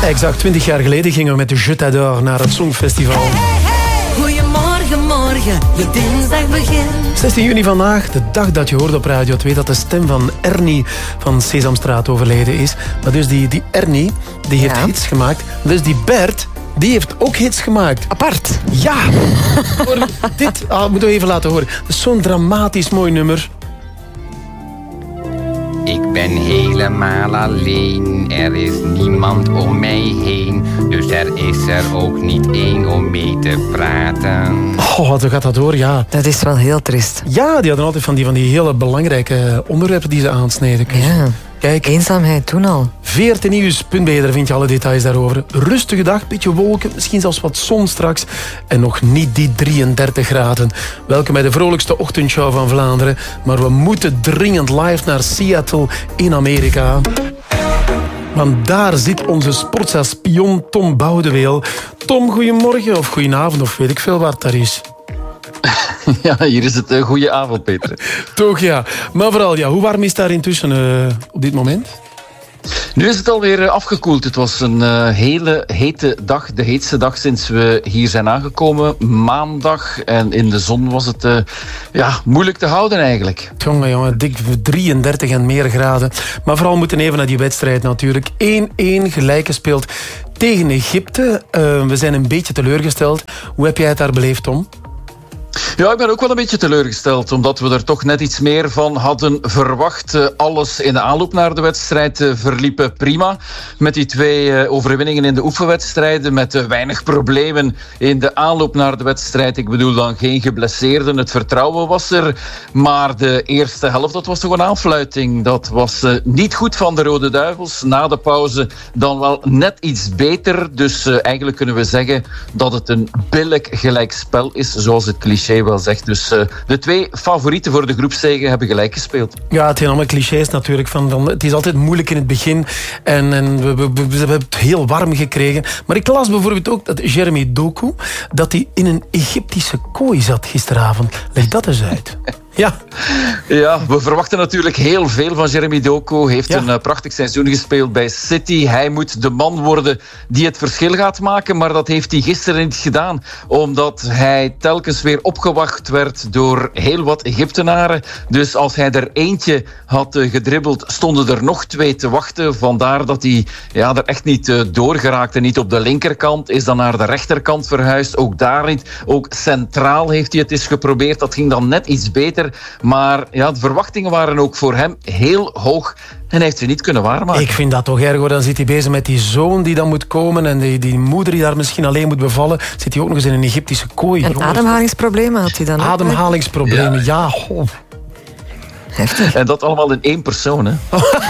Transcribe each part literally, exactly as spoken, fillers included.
Exact twintig jaar geleden gingen we met de Je t'adore naar het Songfestival. Hey, hey, hey. Goedemorgen, morgen, je dinsdag begint. zestien juni vandaag, de dag dat je hoorde op Radio twee dat de stem van Ernie van Sesamstraat overleden is. Maar dus die, die Ernie, die heeft Ja. hits gemaakt. Dus die Bert, die heeft ook hits gemaakt. Apart. Ja! Hoor, dit ah, moeten we even laten horen. Dat is zo'n dramatisch mooi nummer. Ik ben helemaal alleen, er is niemand om mij heen. Dus er is er ook niet één om mee te praten. Oh, wat gaat dat door, ja. Dat is wel heel triest. Ja, die hadden altijd van die, van die hele belangrijke onderwerpen die ze aansneden. Ja. Kijk, Eenzaamheid toen al. v r t nieuws punt b e, daar vind je alle details daarover. Rustige dag, beetje wolken, misschien zelfs wat zon straks. En nog niet die drieëndertig graden. Welkom bij de vrolijkste ochtendshow van Vlaanderen. Maar we moeten dringend live naar Seattle in Amerika. Want daar zit onze sportsa-spion Tom Boudeweel. Tom, goedemorgen of goedenavond of weet ik veel waar het daar is. Ja, hier is het. Uh, goeie avond, Peter. Toch ja. Maar vooral, ja, hoe warm is daar intussen uh, op dit moment? Nu is het alweer uh, afgekoeld. Het was een uh, hele hete dag. De heetste dag sinds we hier zijn aangekomen. Maandag. En in de zon was het uh, ja, moeilijk te houden eigenlijk. Jongen, jongen, dik drieëndertig en meer graden. Maar vooral moeten even naar die wedstrijd natuurlijk. één-één gelijk gespeeld tegen Egypte. Uh, we zijn een beetje teleurgesteld. Hoe heb jij het daar beleefd, Tom? Ja, ik ben ook wel een beetje teleurgesteld, omdat we er toch net iets meer van hadden verwacht. Alles in de aanloop naar de wedstrijd verliep prima. Met die twee overwinningen in de oefenwedstrijden, met weinig problemen in de aanloop naar de wedstrijd. Ik bedoel dan geen geblesseerden, het vertrouwen was er. Maar de eerste helft, dat was toch een aanfluiting. Dat was niet goed van de Rode Duivels. Na de pauze dan wel net iets beter. Dus eigenlijk kunnen we zeggen dat het een billig gelijkspel is, zoals het cliché wel zegt. Dus uh, de twee favorieten voor de groepszege hebben gelijk gespeeld. Ja, het zijn allemaal clichés natuurlijk. Van, van, het is altijd moeilijk in het begin. En, en we, we, we, we hebben het heel warm gekregen. Maar ik las bijvoorbeeld ook dat Jeremy Doku dat hij in een Egyptische kooi zat gisteravond. Leg dat eens uit. Ja. Ja, we verwachten natuurlijk heel veel van Jeremy Doku. Heeft ja. een uh, prachtig seizoen gespeeld bij City. Hij moet de man worden die het verschil gaat maken. Maar dat heeft hij gisteren niet gedaan. Omdat hij telkens weer opgewacht werd door heel wat Egyptenaren. Dus als hij er eentje had uh, gedribbeld, stonden er nog twee te wachten. Vandaar dat hij ja, er echt niet uh, doorgeraakte. Niet op de linkerkant, is dan naar de rechterkant verhuisd. Ook daar niet. Ook centraal heeft hij het eens geprobeerd. Dat ging dan net iets beter. Maar ja, de verwachtingen waren ook voor hem heel hoog. En hij heeft ze niet kunnen waarmaken. Ik vind dat toch erg hoor. Dan zit hij bezig met die zoon die dan moet komen. En die, die moeder die daar misschien alleen moet bevallen. Zit hij ook nog eens in een Egyptische kooi. En ademhalingsproblemen had hij dan ook? Ademhalingsproblemen, ja. ja oh. Heftig. En dat allemaal in één persoon, hè?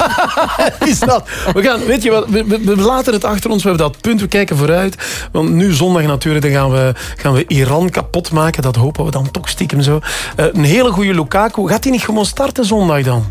Is dat? We gaan, weet je wat, we, we, we laten het achter ons. We hebben dat punt, we kijken vooruit. Want nu zondag natuurlijk, dan gaan we, gaan we Iran kapot maken. Dat hopen we dan toch stiekem zo. Uh, een hele goede Lukaku. Gaat hij niet gewoon starten zondag dan?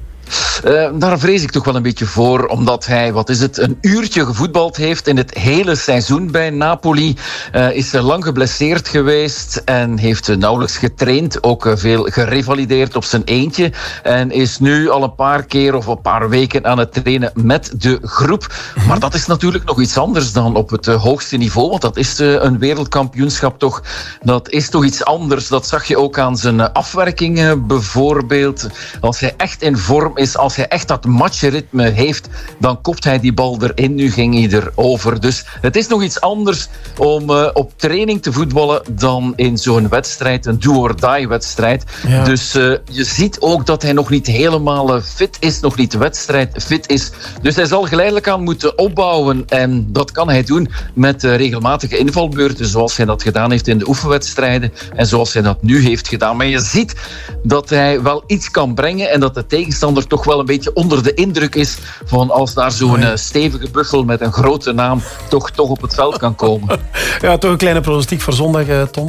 Uh, daar vrees ik toch wel een beetje voor, omdat hij, wat is het, een uurtje gevoetbald heeft in het hele seizoen bij Napoli. Uh, is lang geblesseerd geweest en heeft uh, nauwelijks getraind, ook uh, veel gerevalideerd op zijn eentje. En is nu al een paar keer of een paar weken aan het trainen met de groep. Maar dat is natuurlijk nog iets anders dan op het uh, hoogste niveau, want dat is uh, een wereldkampioenschap toch. Dat is toch iets anders. Dat zag je ook aan zijn uh, afwerkingen bijvoorbeeld. Als hij echt in vorm is, als hij echt dat matchritme heeft, dan kopt hij die bal erin. Nu ging hij erover. Dus het is nog iets anders om uh, op training te voetballen dan in zo'n wedstrijd, een do-or-die wedstrijd. Ja. Dus uh, je ziet ook dat hij nog niet helemaal uh, fit is, nog niet wedstrijd fit is. Dus hij zal geleidelijk aan moeten opbouwen en dat kan hij doen met uh, regelmatige invalbeurten, zoals hij dat gedaan heeft in de oefenwedstrijden en zoals hij dat nu heeft gedaan. Maar je ziet dat hij wel iets kan brengen en dat de tegenstander toch wel een beetje onder de indruk is van als daar zo'n uh, stevige buffel met een grote naam toch, toch op het veld kan komen. Ja, toch een kleine pronostiek voor zondag, uh, Tom?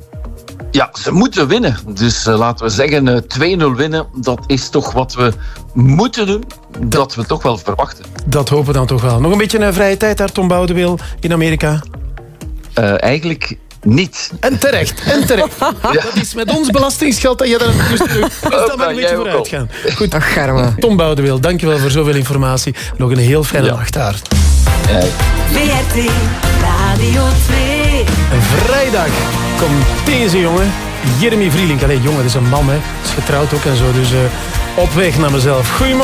Ja, ze moeten winnen. Dus uh, laten we zeggen uh, twee nul winnen. Dat is toch wat we moeten doen. Dat, dat we toch wel verwachten. Dat hopen we dan toch wel. Nog een beetje een vrije tijd daar, Tom Boudeweel, in Amerika? Uh, eigenlijk... niet. En terecht, en terecht. Ja. Dat is met ons belastingsgeld dat je daar dus, dus daar maar een beetje vooruit gaan. Goed, Ach, Tom Boudeweel, dankjewel voor zoveel informatie. Nog een heel fijne ja. nacht daar. Uh, V R T Radio twee. Vrijdag komt deze jongen, Jeremy Vrielink. Allee, jongen, dat is een man, hè. Is getrouwd ook en zo, dus uh, op weg naar mezelf. Goedemorgen.